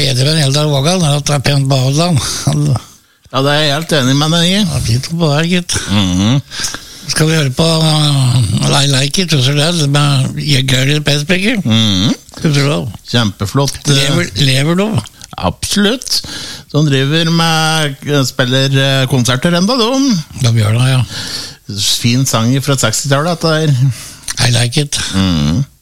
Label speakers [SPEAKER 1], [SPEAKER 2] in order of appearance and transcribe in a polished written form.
[SPEAKER 1] bedre enn Eldar Vågal, at det pent på Hadeland.
[SPEAKER 2] Ja, det jeg helt enig med deg i.
[SPEAKER 1] Ja, fint på der, gitt. Skal vi høre på I Like It, også det, med Jegger Petspekker?
[SPEAKER 2] Kjempeflott.
[SPEAKER 1] Lever du?
[SPEAKER 2] Absolutt. Så han driver med, spiller konserter enda,
[SPEAKER 1] Da gjør det, ja.
[SPEAKER 2] Fin sang fra 60-tallet, dette der.
[SPEAKER 1] I Like It.